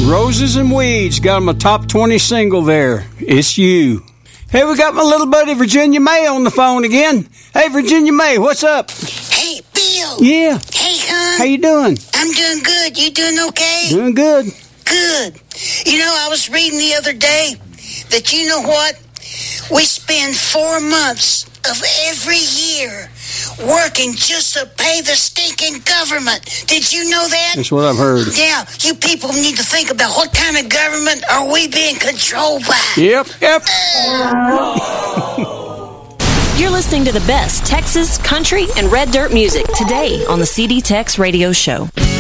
Roses and Weeds got them a top 20 single there. It's You. Hey, we got my little buddy Virginia May on the phone again. Hey, Virginia May, what's up? Hey, Bill. Yeah. Hey, hon. How you doing? I'm doing good. You doing okay? Doing good. Good. You know, I was reading the other day that, you know what? We spend 4 months of every year working just to pay the stinking government. Did you know that? That's what I've heard. Yeah, you people need to think about what kind of government are we being controlled by? Yep. You're listening to the best Texas, country, and red dirt music today on the CD Tex Radio Show.